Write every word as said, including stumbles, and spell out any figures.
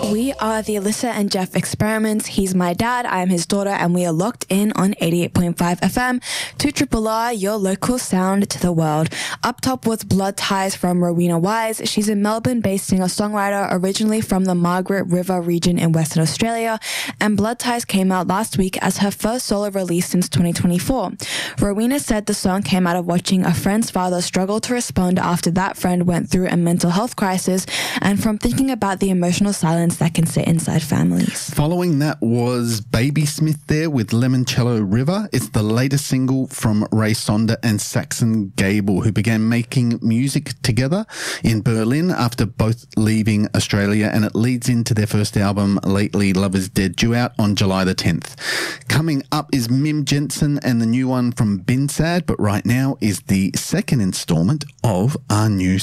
We are the Alyssa and Jeff Experiments. He's my dad, I'm his daughter, and we are locked in on eighty-eight point five F M to Triple R, your local sound to the world. Up top was Blood Ties from Rowena Wise. She's a Melbourne-based singer-songwriter originally from the Margaret River region in Western Australia, and Blood Ties came out last week as her first solo release since twenty twenty-four. Rowena said the song came out of watching a friend's father struggle to respond after that friend went through a mental health crisis, and from thinking about the emotional silence that can sit inside families. Following that was Baby Smith there with Limoncello River. It's the latest single from Ray Sonder and Saxon Gable, who began making music together in Berlin after both leaving Australia, and it leads into their first album, Lately Love Is Dead, due out on July the tenth. Coming up is Mim Jensen and the new one from Binsad, but right now is the second installment of our new